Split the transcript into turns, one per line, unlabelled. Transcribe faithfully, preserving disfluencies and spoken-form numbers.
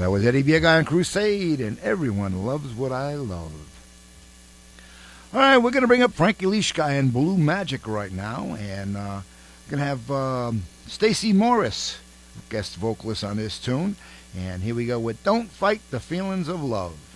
That was Eddie Viega on Crusade, and Everyone Loves What I Love. All right, we're going to bring up Frankie Lishka and Blue Magic right now, and uh, we're going to have um, Stacey Morris, guest vocalist on this tune. And here we go with Don't Fight the Feelings of Love.